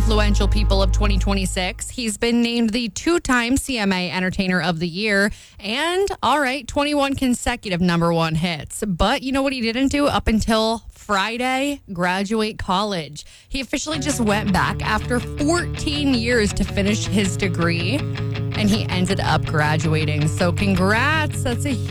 influential people of 2026. He's been named the 2-time CMA Entertainer of the Year and, 21 consecutive number one hits. But you know what he didn't do up until Friday? Graduate college. He officially just went back after 14 years to finish his degree, and he ended up graduating. So congrats. That's a